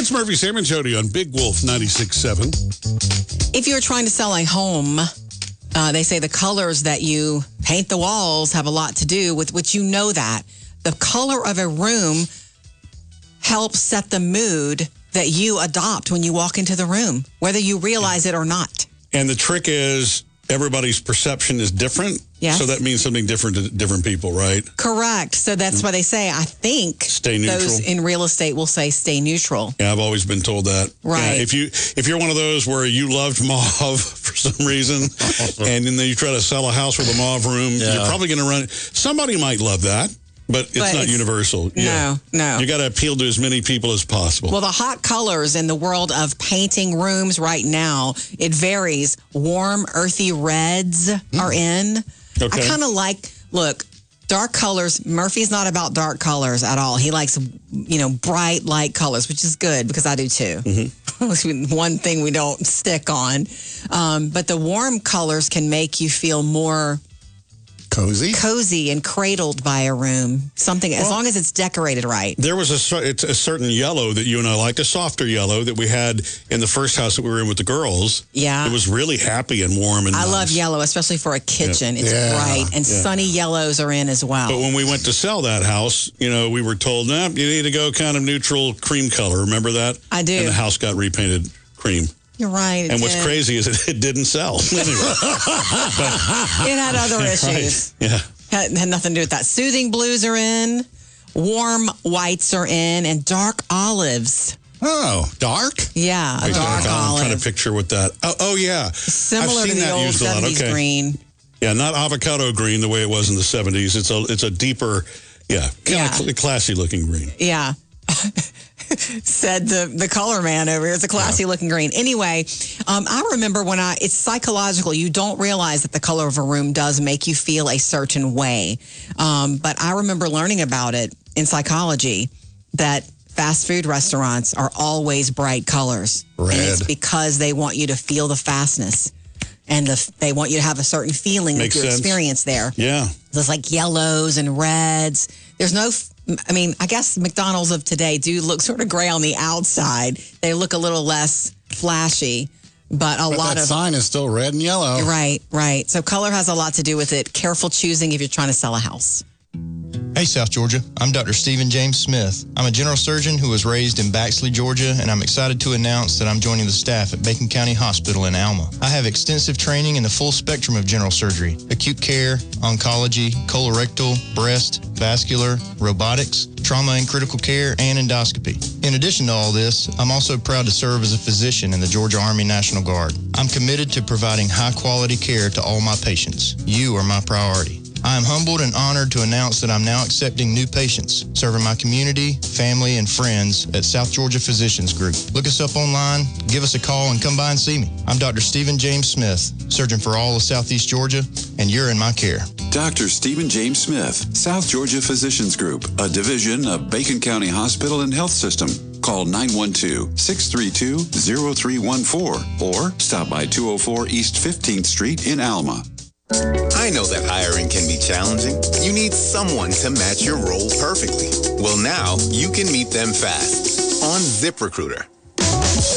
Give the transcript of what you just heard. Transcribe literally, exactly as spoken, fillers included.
It's Murphy, Sam, and Jody on Big Wolf ninety-six point seven. If you're trying to sell a home, uh, they say the colors that you paint the walls have a lot to do with which you know that. The color of a room helps set the mood that you adopt when you walk into the room, whether you realize it or not. And the trick is everybody's perception is different. Yes. So that means something different to different people, right? Correct. So that's why they say, I think Stay neutral. Those in real estate will say stay neutral. Yeah, I've always been told that. Right. Yeah, if you if you're one of those where you loved mauve for some reason, and then you try to sell a house with a mauve room, Yeah. you're probably going to run. Somebody might love that, but it's But not it's- universal. No, yeah. no. You got to appeal to as many people as possible. Well, the hot colors in the world of painting rooms right now, it varies. Warm, earthy reds are in. Okay. I kind of like, look, dark colors. Murphy's not about dark colors at all. He likes, you know, bright, light colors, which is good because I do too. Mm-hmm. One thing we don't stick on. Um, but the warm colors can make you feel more Cozy? cozy and cradled by a room. Something, as long as it's decorated right. There was a, cer- it's a certain yellow that you and I liked, a softer yellow that we had in the first house that we were in with the girls. Yeah. It was really happy and warm and I nice. love yellow, especially for a kitchen. It's Yeah. bright, and Yeah. sunny yellows are in as well. But when we went to sell that house, you know, we were told, nah, you need to go kind of neutral cream color. Remember that? I do. And the house got repainted cream. You're right. And what's did. crazy is it, it didn't sell. Anyway. It had other issues. Yeah. Had, had nothing to do with that. Soothing blues are in, warm whites are in, and dark olives. Oh, dark? Yeah, a Wait, dark I'm olive. trying to picture what that. Oh, oh yeah. Similar I've to seen the that old used a lot. seventies Okay. green. Yeah, not avocado green the way it was in the seventies. It's a it's a deeper, yeah, kind Yeah. of cl- classy looking green. Yeah. Said the, the color man over here. It's a classy looking green. Anyway, um, I remember when I, it's psychological. You don't realize that the color of a room does make you feel a certain way. Um, but I remember learning about it in psychology that fast food restaurants are always bright colors. Red. And it's because they want you to feel the fastness. And the, they want you to have a certain feeling Makes with your sense. experience there. Yeah. There's like yellows and reds. There's no, I mean, I guess McDonald's of today do look sort of gray on the outside. They look a little less flashy, but a But lot that of. sign is still red and yellow. Right, right. So color has a lot to do with it. Careful choosing if you're trying to sell a house. Hey, South Georgia. I'm Doctor Stephen James Smith. I'm a general surgeon who was raised in Baxley, Georgia, and I'm excited to announce that I'm joining the staff at Bacon County Hospital in Alma. I have extensive training in the full spectrum of general surgery, acute care, oncology, colorectal, breast, vascular, robotics, trauma and critical care, and endoscopy. In addition to all this, I'm also proud to serve as a physician in the Georgia Army National Guard. I'm committed to providing high-quality care to all my patients. You are my priority. I am humbled and honored to announce that I'm now accepting new patients, serving my community, family, and friends at South Georgia Physicians Group. Look us up online, give us a call, and come by and see me. I'm Doctor Stephen James Smith, surgeon for all of Southeast Georgia, and you're in my care. Doctor Stephen James Smith, South Georgia Physicians Group, a division of Bacon County Hospital and Health System. Call nine one two, six three two, zero three one four or stop by two oh four East fifteenth Street in Alma. I know that hiring can be challenging. You need someone to match your role perfectly. Well, now you can meet them fast on ZipRecruiter.